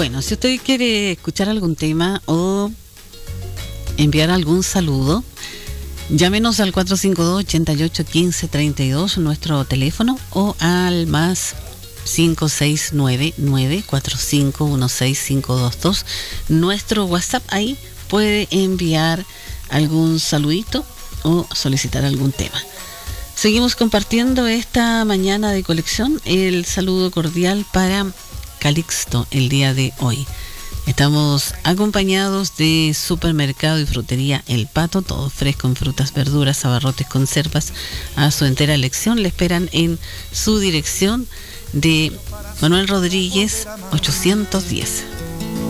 Bueno, si usted quiere escuchar algún tema o enviar algún saludo, llámenos al 452-881532, nuestro teléfono, o al más 569-94516-522, nuestro WhatsApp. Ahí puede enviar algún saludito o solicitar algún tema. Seguimos compartiendo esta mañana de colección. El saludo cordial para Calixto el día de hoy. Estamos acompañados de Supermercado y Frutería El Pato, todo fresco en frutas, verduras, abarrotes, conservas, a su entera elección. Le esperan en su dirección de Manuel Rodríguez 810.